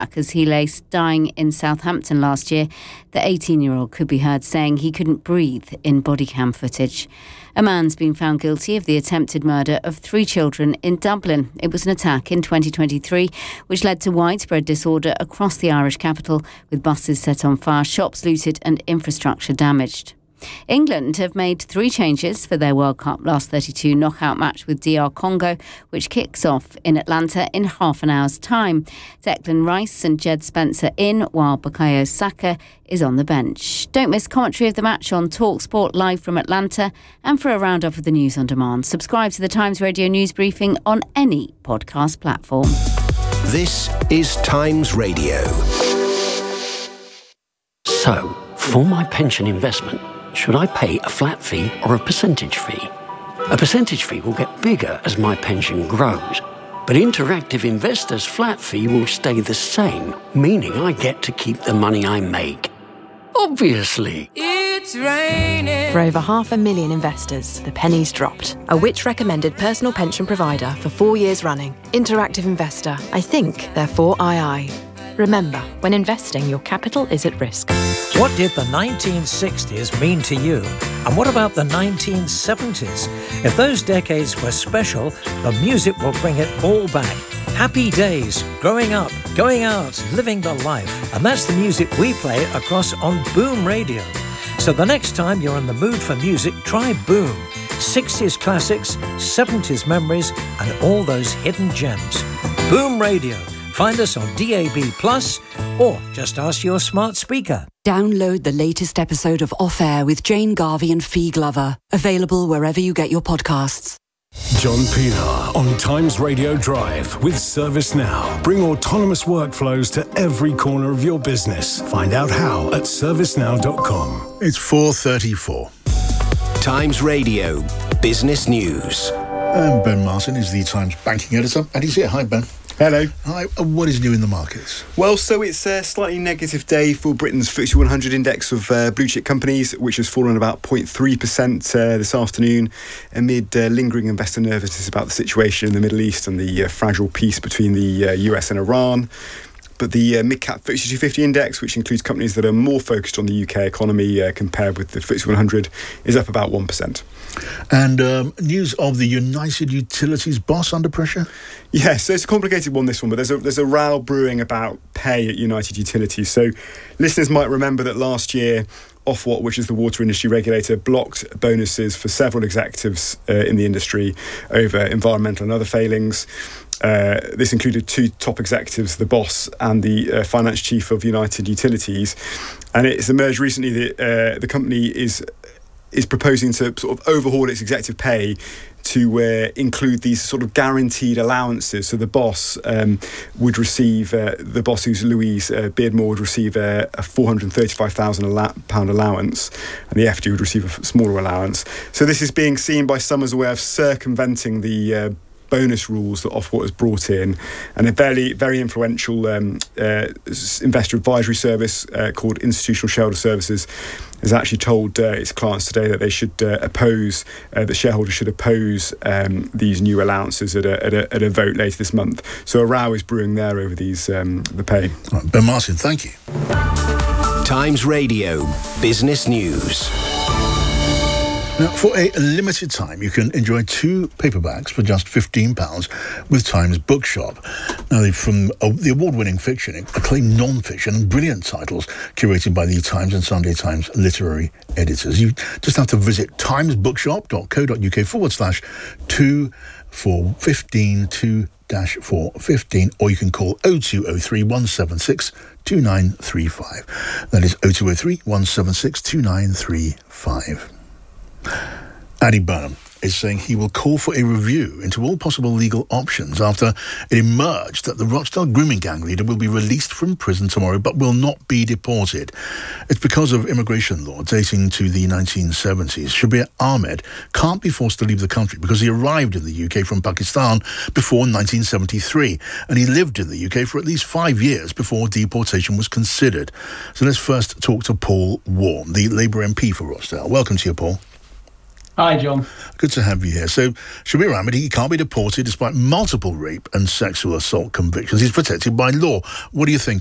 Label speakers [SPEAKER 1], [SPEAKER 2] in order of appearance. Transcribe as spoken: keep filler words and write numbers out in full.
[SPEAKER 1] as he lay dying in Southampton last year. The eighteen-year-old could be heard saying he couldn't breathe in body cam footage. A man's been found guilty of the attempted murder of three children in Dublin. It was an attack in twenty twenty-three which led to widespread disorder across the Irish capital, with buses set on fire, shops looted and infrastructure damaged. England have made three changes for their World Cup last thirty-two knockout match with D R Congo, which kicks off in Atlanta in half an hour's time. Declan Rice and Jed Spencer in, while Bukayo Saka is on the bench. Don't miss commentary of the match on TalkSport live from Atlanta, and for a roundup of the news on demand, subscribe to the Times Radio News Briefing on any podcast platform.
[SPEAKER 2] This is Times Radio.
[SPEAKER 3] So, for my pension investment, should I pay a flat fee or a percentage fee? A percentage fee will get bigger as my pension grows, but Interactive Investor's flat fee will stay the same, meaning I get to keep the money I make. Obviously.
[SPEAKER 4] It's raining.
[SPEAKER 5] For over half a million investors, the penny's dropped. A Which recommended personal pension provider for four years running. Interactive Investor. I think, therefore I I. Remember, when investing, your capital is at risk.
[SPEAKER 6] What did the nineteen sixties mean to you? And what about the nineteen seventies? If those decades were special, the music will bring it all back. Happy days, growing up, going out, living the life. And that's the music we play across on Boom Radio. So the next time you're in the mood for music, try Boom. sixties classics, seventies memories, and all those hidden gems. Boom Radio. Find us on D A B plus, or just ask your smart speaker.
[SPEAKER 7] Download the latest episode of Off Air with Jane Garvey and Fee Glover. Available wherever you get your podcasts.
[SPEAKER 8] John Pilar on Times Radio Drive with ServiceNow. Bring autonomous workflows to every corner of your business. Find out how at servicenow dot com.
[SPEAKER 9] It's four thirty-four.
[SPEAKER 2] Times Radio Business News.
[SPEAKER 9] And Ben Martin is the Times banking editor, and he's here. Hi, Ben.
[SPEAKER 10] Hello.
[SPEAKER 9] Hi. What is new in the markets?
[SPEAKER 10] Well, so it's a slightly negative day for Britain's F T S E one hundred index of uh, blue chip companies, which has fallen about zero point three percent uh, this afternoon amid uh, lingering investor nervousness about the situation in the Middle East and the uh, fragile peace between the uh, U S and Iran. But the uh, mid-cap F T S E two fifty index, which includes companies that are more focused on the U K economy uh, compared with the F T S E one hundred, is up about one percent.
[SPEAKER 9] And um, news of the United Utilities boss under pressure?
[SPEAKER 10] Yeah, so it's a complicated one, this one, but there's a, there's a row brewing about pay at United Utilities. So listeners might remember that last year, Ofwat, which is the water industry regulator, blocked bonuses for several executives uh, in the industry over environmental and other failings. Uh, this included two top executives, the boss and the uh, finance chief of United Utilities. And it's emerged recently that uh, the company is is proposing to sort of overhaul its executive pay to uh, include these sort of guaranteed allowances. So the boss um, would receive, uh, the boss who's Louise uh, Beardmore would receive a, a four hundred thirty-five thousand pounds allowance, and the F D would receive a f- smaller allowance. So this is being seen by some as a way of circumventing the uh, bonus rules that Ofwat has brought in. And a very, very influential um, uh, investor advisory service uh, called Institutional Shareholder Services has actually told uh, its clients today that they should uh, oppose, uh, the shareholders should oppose um, these new allowances at a, at, a, at a vote later this month. So a row is brewing there over these um, the pay.
[SPEAKER 9] Right, Ben Martin, thank you.
[SPEAKER 2] Times Radio Business News.
[SPEAKER 9] Now, for a limited time, you can enjoy two paperbacks for just fifteen pounds with Times Bookshop. Now, they're from uh, the award-winning fiction, acclaimed non-fiction, and brilliant titles curated by the Times and Sunday Times literary editors. You just have to visit timesbookshop.co.uk forward slash two for fifteen, two dash four fifteen, or you can call oh two oh three, one seven six, two nine three five. That is oh two oh three, one seven six, two nine three five. Andy Burnham is saying he will call for a review into all possible legal options after it emerged that the Rochdale grooming gang leader will be released from prison tomorrow but will not be deported. It's because of immigration law dating to the nineteen seventies. Shabir Ahmed can't be forced to leave the country because he arrived in the U K from Pakistan before nineteen seventy-three, and he lived in the U K for at least five years before deportation was considered. So let's first talk to Paul Warren, the Labour M P for Rochdale. Welcome to you, Paul.
[SPEAKER 4] Hi, John.
[SPEAKER 9] Good to have you here. So, Shabir Ahmed, he can't be deported despite multiple rape and sexual assault convictions. He's protected by law. What do you think